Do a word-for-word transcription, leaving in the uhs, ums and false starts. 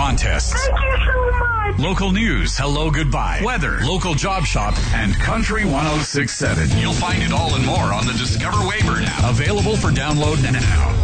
contests. Thank you so much. Local news, hello, goodbye, weather, local job shop, and Country one oh six point seven. You'll find it all and more on the Discover Wayburn app. Available for download now.